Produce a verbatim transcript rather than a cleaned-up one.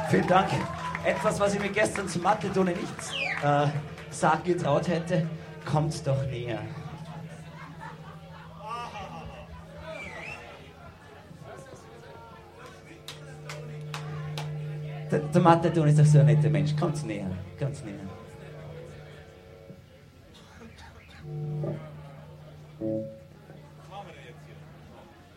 Vielen Dank. Etwas, was ich mir gestern zum Mathe-Turnen nicht äh, sagen getraut hätte, kommt doch näher. Der, der Mathe-Turn ist doch so ein netter Mensch. Kommt näher, kommt näher.